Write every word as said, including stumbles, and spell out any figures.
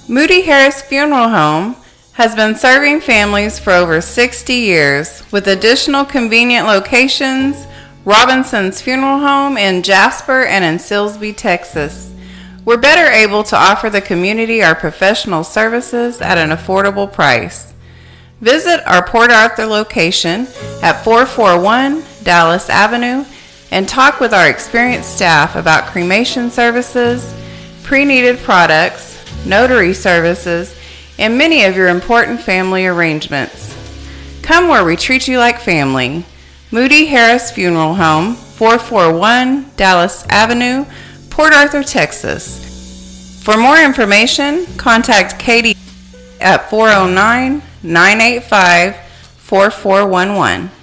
Moody Harris Funeral Home has been serving families for over sixty years with additional convenient locations, Robinson's Funeral Home in Jasper and in Silsbee, Texas. We're better able to offer the community our professional services at an affordable price. Visit our Port Arthur location at four forty-one Dallas Avenue and talk with our experienced staff about cremation services, pre-needed products, notary services, and many of your important family arrangements. Come where we treat you like family. Moody Harris Funeral Home, four forty-one Dallas Avenue, Port Arthur, Texas. For more information, contact Katie at four oh nine, nine eight five, four four one one.